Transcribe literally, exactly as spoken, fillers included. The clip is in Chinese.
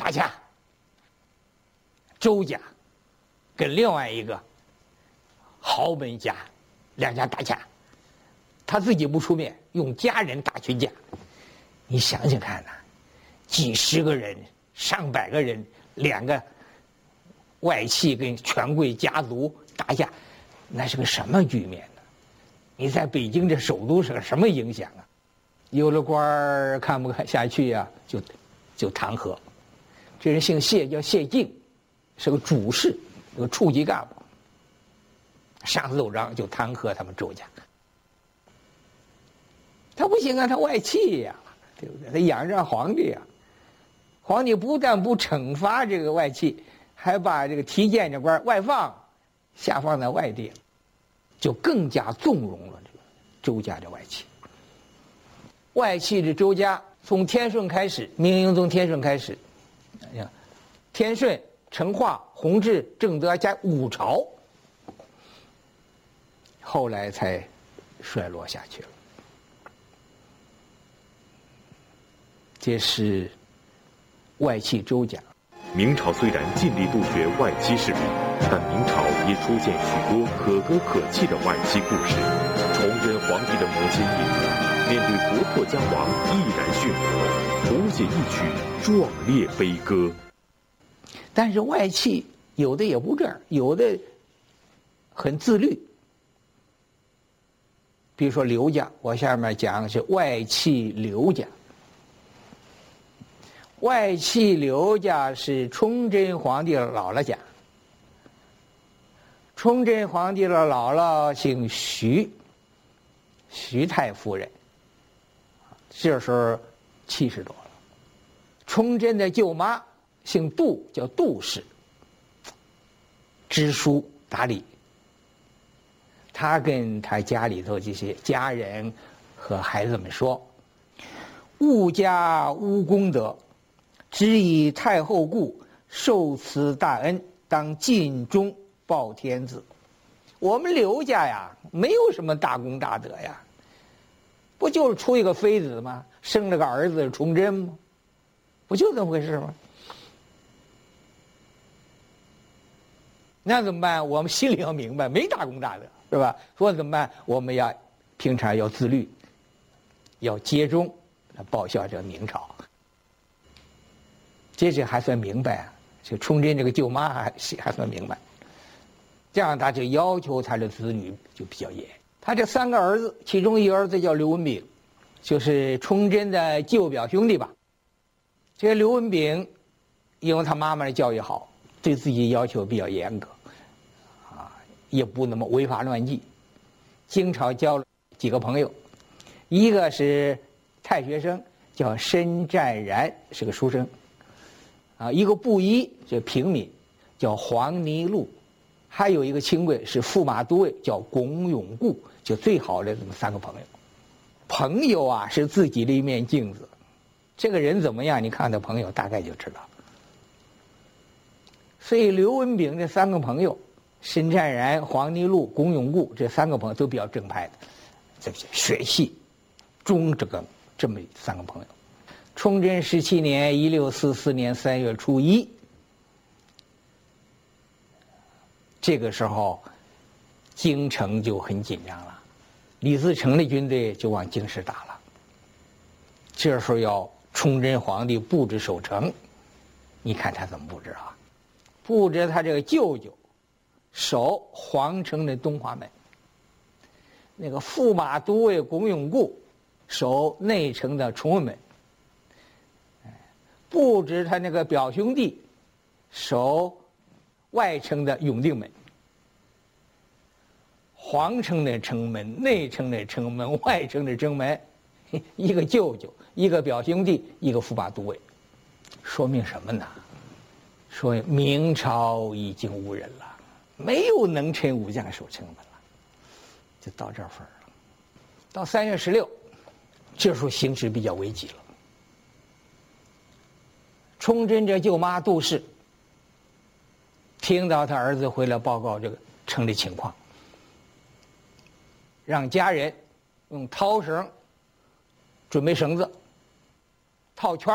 打架。周家跟另外一个豪门家两家打架，他自己不出面，用家人打群架。你想想看呐、啊，几十个人、上百个人，两个外戚跟权贵家族打架，那是个什么局面呢？你在北京这首都是个什么影响啊？有的官儿看不下去呀、啊，就就弹劾。这人姓谢，叫谢敬，是个主事，是个处级干部。上司奏章就弹劾他们周家。他不行啊，他外戚呀、啊，对不对？他仰仗皇帝呀、啊。皇帝不但不惩罚这个外戚，还把这个提荐这官外放，下放在外地，就更加纵容了这个周家的外戚。外戚的周家从天顺开始，明英宗天顺开始，天顺、成化、弘治、正德加五朝，后来才衰落下去了。这是外戚周家。 明朝虽然尽力杜绝外戚势力，但明朝也出现许多可歌可泣的外戚故事。崇祯皇帝的母亲义母面对国破家亡，毅然殉国，谱写一曲壮烈悲歌。 但是外戚有的也不这样，有的很自律。比如说刘家，我下面讲是外戚刘家。外戚刘家是崇祯皇帝的姥姥家。崇祯皇帝的姥姥姓徐，徐太夫人，这时候七十多了。崇祯的舅妈姓杜，叫杜氏，知书达理。他跟他家里头这些家人和孩子们说：“吾家无功德，只以太后故，受此大恩，当尽忠报天子。”我们刘家呀，没有什么大功大德呀，不就是出一个妃子吗？生了个儿子崇祯吗？不就这么回事吗？那怎么办？我们心里要明白，没大功大德，是吧？说怎么办？我们要平常要自律，要竭忠，报效这个明朝。这这还算明白啊？就崇祯这个舅妈还还算明白。这样他就要求他的子女就比较严。他这三个儿子，其中一个儿子叫刘文炳，就是崇祯的舅表兄弟吧。这个刘文炳，因为他妈妈的教育好，对自己要求比较严格，啊，也不那么违法乱纪，经常交了几个朋友，一个是太学生，叫申占然，是个书生，啊，一个布衣，是平民，叫黄泥禄。还有一个亲贵是驸马都尉，叫龚永固，就最好的这么三个朋友。朋友啊，是自己的一面镜子，这个人怎么样，你看他朋友大概就知道。所以刘文炳这三个朋友，申占然、黄泥禄、龚永固这三个朋友都比较正派的，这些学习、忠这个这么三个朋友。崇祯十七年，一六四四年三月初一。这个时候，京城就很紧张了，李自成的军队就往京师打了。这时候要崇祯皇帝布置守城，你看他怎么布置啊？布置他这个舅舅守皇城的东华门，那个驸马都尉龚永固守内城的崇文门，布置他那个表兄弟守外城的永定门。皇城的城门、内城的城门、外城的城门，一个舅舅，一个表兄弟，一个驸马都尉，说明什么呢？说明朝已经无人了，没有能臣武将守城门了，就到这份儿了。到三月十六，这时候形势比较危急了。崇祯这舅妈杜氏听到他儿子回来报告这个城里情况，让家人用绦绳准备绳子套圈